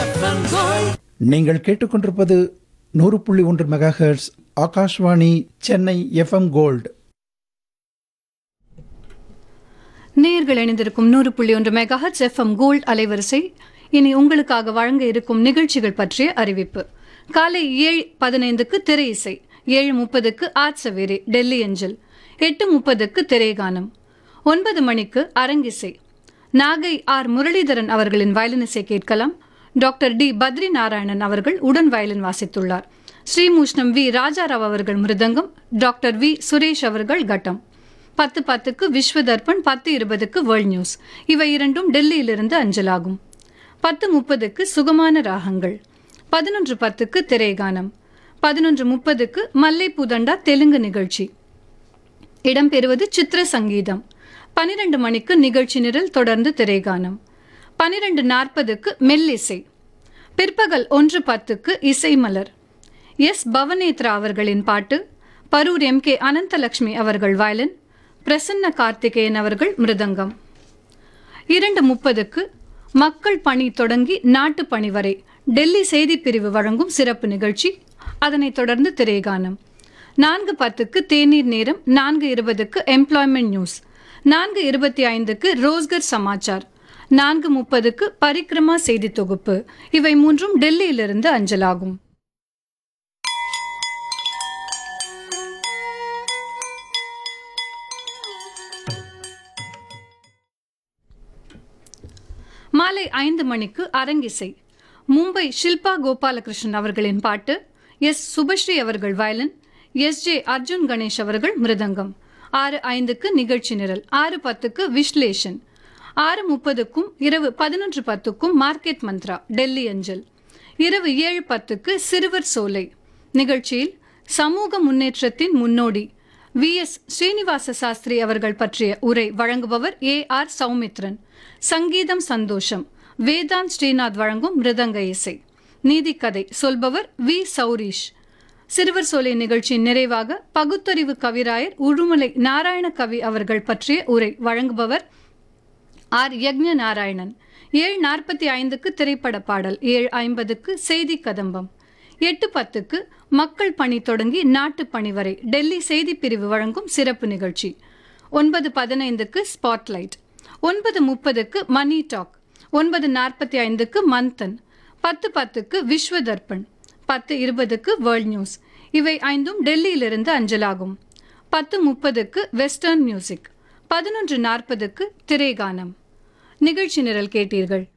நீங்கள் கேட்டுக்கொண்டிருப்பது 100.1 megahertz Akashvani Chennai FM gold. நேயர்கள் இணைந்திருக்கும் 100.1 மெகாஹெர்ட்ஸ் எஃப்எம் கோல்ட் அலைவரிசை. இனி உங்களுக்காக வழங்க இருக்கும் நிகழ்ச்சிகள் பற்றிய அறிவிப்பு. காலை 7:15க்கு திரை இசை, 7:30க்கு ஆட்சவேரி டெல்லி அஞ்சல், 8:30க்கு திரைகானம், 9 மணிக்கு அரங்கிசை. நாகை ஆர் முரளிதரன் அவர்களின் வயலின் இசை கேட்கலாம். டாக்டர் டி பத்ரி நாராயணன் அவர்கள் உடன் வயலின் வாசித்துள்ளார். ஸ்ரீமூஷ்ணம் வி ராஜாராவ் அவர்கள் மிருதங்கம், டாக்டர் வி சுரேஷ் அவர்கள் கட்டம். 10:10க்கு விஸ்வதர்பன், 10:20க்கு வேர்ல்ட் நியூஸ். இவை இரண்டும் டெல்லியிலிருந்து அஞ்சலாகும். 10:30க்கு சுகமான ராகங்கள், 11:10க்கு திரைகானம், 11:30க்கு மல்லைப்பூதண்டா தெலுங்கு நிகழ்ச்சி. இடம்பெறுவது சித்திர சங்கீதம். 12 மணிக்கு நிகழ்ச்சி நிரல், தொடர்ந்து திரைகானம். 12:40க்கு மெல்லிசை. பிற்பகல் 1:10க்கு இசை மலர். எஸ் பவனேத்ரா அவர்களின் பாட்டு, பரூர் எம் கே அனந்தலட்சுமி அவர்கள் வயலின், பிரசன்ன கார்த்திகேயன் அவர்கள் மிருதங்கம். 2:30க்கு மக்கள் பணி தொடங்கி நாட்டு பணி வரை டெல்லி செய்திப்பிரிவு வழங்கும் சிறப்பு நிகழ்ச்சி. அதனைத் தொடர்ந்து திரைகானம். 4:10க்கு தேநீர் நேரம், 4:20க்கு எம்ப்ளாய்மெண்ட் நியூஸ், 4:25க்கு ரோஸ்கர் சமாச்சார், 4:30க்கு பரிக்ரமா செய்தி தொகுப்பு. இவை மூன்றும் டெல்லியிலிருந்து அஞ்சலாகும். மாலை 5 மணிக்கு அரங்கிசை. மும்பை ஷில்பா கோபாலகிருஷ்ணன் அவர்களின் பாட்டு, எஸ் சுபஸ்ரீ அவர்கள் violin, S J Arjun Ganesh அவர்கள் மிருதங்கம். 6:05க்கு நிகழ்ச்சி நிரல், 6:10க்கு விஸ்லேஷன், 6:30க்கும் இரவு 11:10க்கும் மார்க்கெட் மந்த்ரா டெல்லி அஞ்சல். இரவு 7:10க்கு சிறுவர் சோலை நிகழ்ச்சியில் சமூக முன்னேற்றத்தின் முன்னோடி வி.எஸ். ஸ்ரீனிவாச சாஸ்திரி அவர்கள் பற்றிய உரை வழங்குபவர் A.R. சௌமித்ரன். சங்கீதம் சந்தோஷம், வேதாந்த் ஸ்ரீநாத் வழங்கும் மிருதங்க இசை. நீதிக்கதை சொல்பவர் வி. சௌரீஷ். சிறுவர் சோலை நிகழ்ச்சியின் நிறைவாக பகுத்தறிவு கவிராயர் உடுமலை நாராயண கவி அவர்கள் பற்றிய உரை வழங்குபவர் ஆர். யக்ஞ நாராயணன். 7:45க்கு திரைப்பட பாடல், 7:50க்கு செய்தி கதம்பம், 8:10க்கு மக்கள் பணி தொடங்கி நாட்டு பணி வரை டெல்லி செய்திப்பிரிவு வழங்கும் சிறப்பு நிகழ்ச்சி. 9:15க்கு ஸ்பாட்லைட், 9:30க்கு மணி டாக், 9:45க்கு மந்தன், 10:10க்கு விஸ்வதர்பன், 10:20க்கு வேர்ல்ட் நியூஸ். இவை ஐந்தும் டெல்லியிலிருந்து அஞ்சலாகும். 10:30க்கு வெஸ்டர்ன் மியூசிக், 11:40க்கு திரைகானம். நிகழ்ச்சி நிரல் கேட்டீர்கள்.